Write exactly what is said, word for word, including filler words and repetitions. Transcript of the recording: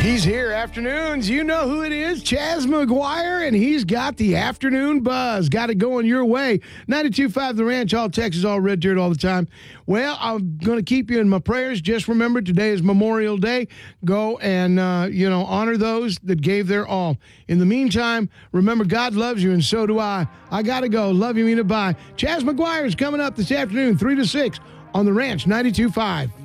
He's here afternoons. You know who it is, Chaz McGuire, and he's got the afternoon buzz. Got it going your way. ninety-two point five The Ranch, all Texas, all red dirt all the time. Well, I'm going to keep you in my prayers. Just remember, today is Memorial Day. Go and, uh, you know, honor those that gave their all. In the meantime, remember, God loves you, and so do I. I got to go. Love you, mean it, bye. Chaz McGuire is coming up this afternoon, three to six, on The Ranch, ninety-two point five.